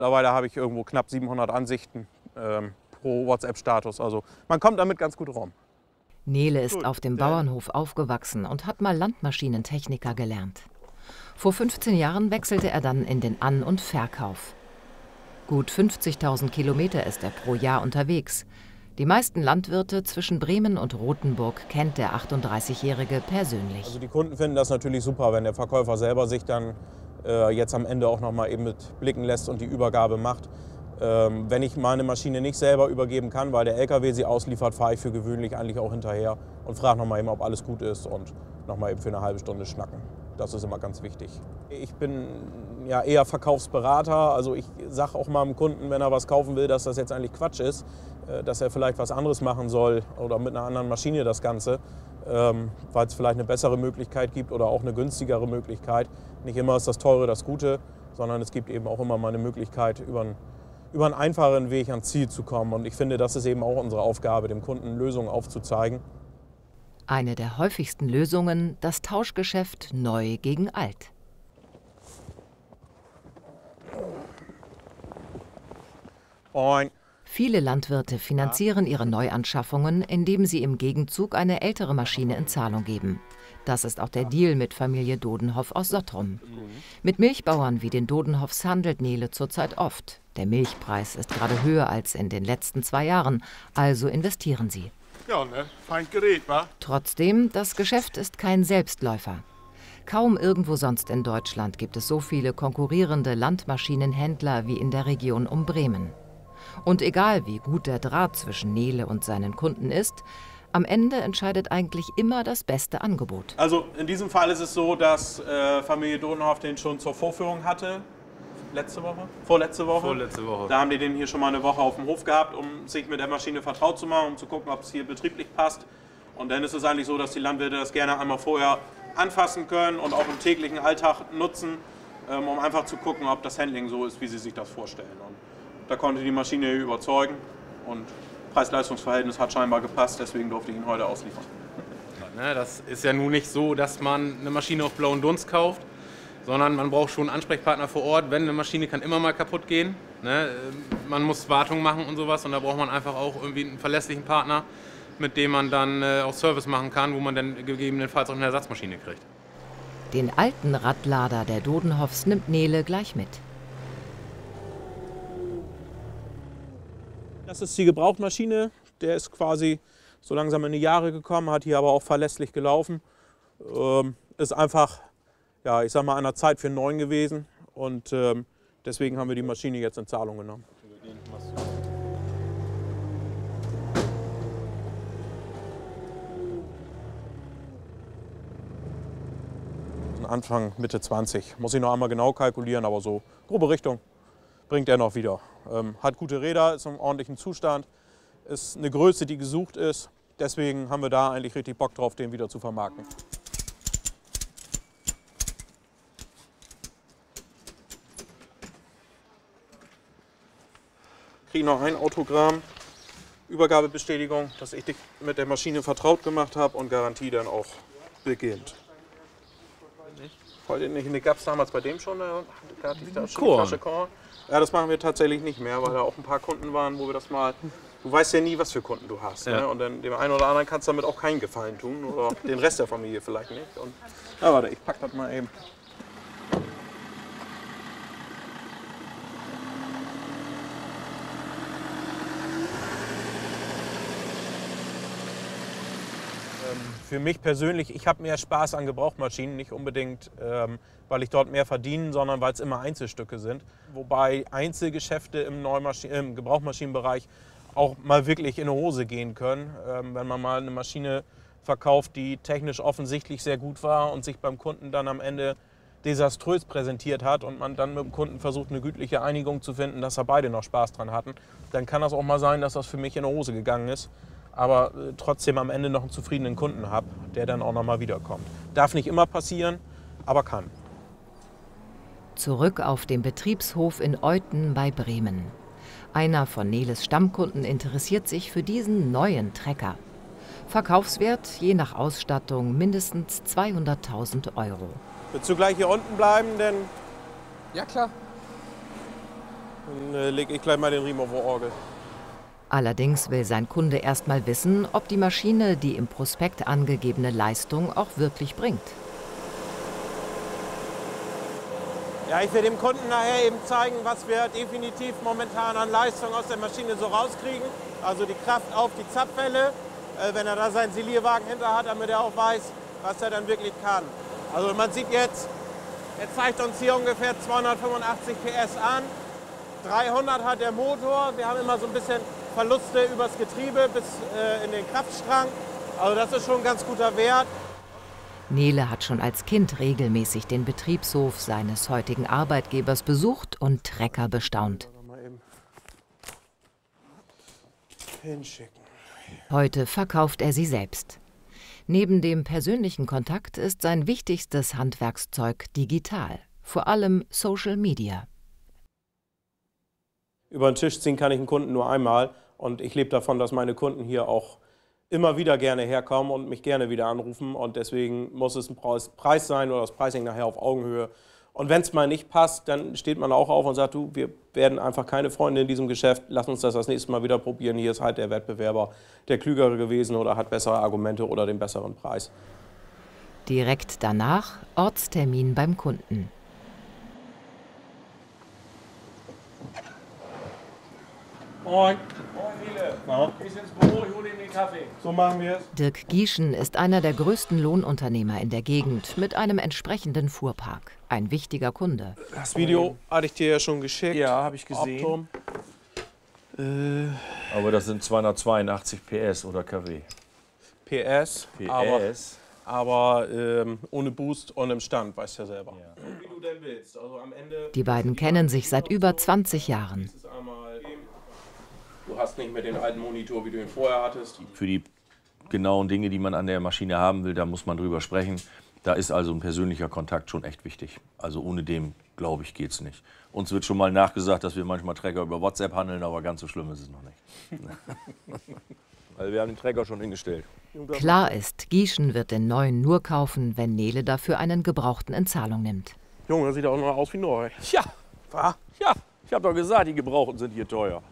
Mittlerweile habe ich irgendwo knapp 700 Ansichten pro WhatsApp-Status. Also man kommt damit ganz gut rum. Nele ist auf dem Bauernhof aufgewachsen und hat mal Landmaschinentechniker gelernt. Vor 15 Jahren wechselte er dann in den An- und Verkauf. Gut 50.000 Kilometer ist er pro Jahr unterwegs. Die meisten Landwirte zwischen Bremen und Rothenburg kennt der 38-Jährige persönlich. Also die Kunden finden das natürlich super, wenn der Verkäufer selber sich dann jetzt am Ende auch noch mal eben mit blicken lässt und die Übergabe macht. Wenn ich meine Maschine nicht selber übergeben kann, weil der LKW sie ausliefert, fahre ich für gewöhnlich eigentlich auch hinterher und frage noch mal eben, ob alles gut ist und noch mal eben für eine halbe Stunde schnacken. Das ist immer ganz wichtig. Ich bin ja eher Verkaufsberater, also ich sage auch mal dem Kunden, wenn er was kaufen will, dass das jetzt eigentlich Quatsch ist, dass er vielleicht was anderes machen soll oder mit einer anderen Maschine das Ganze, weil es vielleicht eine bessere Möglichkeit gibt oder auch eine günstigere Möglichkeit. Nicht immer ist das Teure das Gute, sondern es gibt eben auch immer mal eine Möglichkeit, über einen einfacheren Weg ans Ziel zu kommen. Und ich finde, das ist eben auch unsere Aufgabe, dem Kunden Lösungen aufzuzeigen. Eine der häufigsten Lösungen, das Tauschgeschäft neu gegen alt. Moin. Viele Landwirte finanzieren ihre Neuanschaffungen, indem sie im Gegenzug eine ältere Maschine in Zahlung geben. Das ist auch der Deal mit Familie Dodenhoff aus Sottrum. Mit Milchbauern wie den Dodenhoffs handelt Nele zurzeit oft. Der Milchpreis ist gerade höher als in den letzten 2 Jahren, also investieren sie. Ja, ne? Fein Gerät, wa? Trotzdem, das Geschäft ist kein Selbstläufer. Kaum irgendwo sonst in Deutschland gibt es so viele konkurrierende Landmaschinenhändler wie in der Region um Bremen. Und egal wie gut der Draht zwischen Nele und seinen Kunden ist, am Ende entscheidet eigentlich immer das beste Angebot. Also in diesem Fall ist es so, dass Familie Dodenhoff den schon zur Vorführung hatte. Letzte Woche? Vorletzte Woche? Vorletzte Woche. Da haben die den hier schon mal eine Woche auf dem Hof gehabt, um sich mit der Maschine vertraut zu machen, um zu gucken, ob es hier betrieblich passt. Und dann ist es eigentlich so, dass die Landwirte das gerne einmal vorher anfassen können und auch im täglichen Alltag nutzen, um einfach zu gucken, ob das Handling so ist, wie sie sich das vorstellen. Und da konnte die Maschine überzeugen und Preis-Leistungs-Verhältnis hat scheinbar gepasst, deswegen durfte ich ihn heute ausliefern. Das ist ja nun nicht so, dass man eine Maschine auf blauen Dunst kauft, sondern man braucht schon einen Ansprechpartner vor Ort. Wenn eine Maschine kann immer mal kaputt gehen, ne? Man muss Wartung machen und sowas und da braucht man einfach auch irgendwie einen verlässlichen Partner, mit dem man dann auch Service machen kann, wo man dann gegebenenfalls auch eine Ersatzmaschine kriegt. Den alten Radlader der Dodenhoffs nimmt Nele gleich mit. Das ist die Gebrauchtmaschine, der ist quasi so langsam in die Jahre gekommen, hat hier aber auch verlässlich gelaufen. Ist einfach, ja, ich sag mal, an der Zeit für einen neuen gewesen und deswegen haben wir die Maschine jetzt in Zahlung genommen. Anfang, Mitte 20. Muss ich noch einmal genau kalkulieren, aber so grobe Richtung bringt er noch wieder. Hat gute Räder, ist im ordentlichen Zustand, ist eine Größe, die gesucht ist. Deswegen haben wir da eigentlich richtig Bock drauf, den wieder zu vermarkten. Kriege noch ein Autogramm, Übergabebestätigung, dass ich dich mit der Maschine vertraut gemacht habe und Garantie dann auch beginnt. Heute nicht, gab es damals bei dem schon eine Flasche Korn? Ja, das machen wir tatsächlich nicht mehr, weil da auch ein paar Kunden waren, wo wir das mal... Du weißt ja nie, was für Kunden du hast. Ja. Ne? Und dann dem einen oder anderen kannst du damit auch keinen Gefallen tun oder den Rest der Familie vielleicht nicht. Und, ja, warte, ich pack das mal eben. Für mich persönlich, ich habe mehr Spaß an Gebrauchmaschinen, nicht unbedingt, weil ich dort mehr verdiene, sondern weil es immer Einzelstücke sind. Wobei Einzelgeschäfte im Gebrauchmaschinenbereich auch mal wirklich in die Hose gehen können. Wenn man mal eine Maschine verkauft, die technisch offensichtlich sehr gut war und sich beim Kunden dann am Ende desaströs präsentiert hat und man dann mit dem Kunden versucht, eine gütliche Einigung zu finden, dass da beide noch Spaß dran hatten, dann kann das auch mal sein, dass das für mich in die Hose gegangen ist. Aber trotzdem am Ende noch einen zufriedenen Kunden habe, der dann auch noch mal wiederkommt. Darf nicht immer passieren, aber kann. Zurück auf dem Betriebshof in Euthen bei Bremen. Einer von Neles Stammkunden interessiert sich für diesen neuen Trecker. Verkaufswert je nach Ausstattung mindestens 200.000 €. Willst du gleich hier unten bleiben, denn... Ja, klar. Dann lege ich gleich mal den Riemen auf die Orgel. Allerdings will sein Kunde erst mal wissen, ob die Maschine die im Prospekt angegebene Leistung auch wirklich bringt. Ja, ich will dem Kunden nachher eben zeigen, was wir definitiv momentan an Leistung aus der Maschine so rauskriegen. Also die Kraft auf die Zapfwelle, wenn er da seinen Silierwagen hinter hat, damit er auch weiß, was er dann wirklich kann. Also man sieht jetzt, er zeigt uns hier ungefähr 285 PS an. 300 hat der Motor. Wir haben immer so ein bisschen Verluste übers Getriebe bis in den Kraftstrang. Also das ist schon ein ganz guter Wert. Nele hat schon als Kind regelmäßig den Betriebshof seines heutigen Arbeitgebers besucht und Trecker bestaunt. Mal eben hinschicken. Heute verkauft er sie selbst. Neben dem persönlichen Kontakt ist sein wichtigstes Handwerkszeug digital, vor allem Social Media. Über den Tisch ziehen kann ich einen Kunden nur einmal und ich lebe davon, dass meine Kunden hier auch immer wieder gerne herkommen und mich gerne wieder anrufen und deswegen muss es ein Preis sein oder das Pricing nachher auf Augenhöhe. Und wenn es mal nicht passt, dann steht man auch auf und sagt, du, wir werden einfach keine Freunde in diesem Geschäft, lass uns das nächste Mal wieder probieren. Hier ist halt der Wettbewerber der Klügere gewesen oder hat bessere Argumente oder den besseren Preis. Direkt danach Ortstermin beim Kunden. Moin. Moin, Nele. Na? Gehst ins Büro, ich hole Ihnen den Kaffee. So machen wir es. Dirk Gieschen ist einer der größten Lohnunternehmer in der Gegend mit einem entsprechenden Fuhrpark. Ein wichtiger Kunde. Das Video hatte ich dir ja schon geschickt. Ja, habe ich gesehen. Aber das sind 282 PS oder kW. PS. Aber ohne Boost und im Stand, weißt du ja selber. Ja. Wie du denn willst. Also am Ende Die beiden kennen sich seit über 20 Jahren. Du hast nicht mehr den alten Monitor, wie du ihn vorher hattest. Für die genauen Dinge, die man an der Maschine haben will, da muss man drüber sprechen. Da ist also ein persönlicher Kontakt schon echt wichtig. Also ohne dem, glaube ich, geht's nicht. Uns wird schon mal nachgesagt, dass wir manchmal Trecker über WhatsApp handeln, aber ganz so schlimm ist es noch nicht. Also wir haben den Trecker schon hingestellt. Klar ist, Gieschen wird den neuen nur kaufen, wenn Nele dafür einen gebrauchten in Zahlung nimmt. Junge, das sieht auch noch aus wie neu. Ja, ich habe doch gesagt, die Gebrauchten sind hier teuer.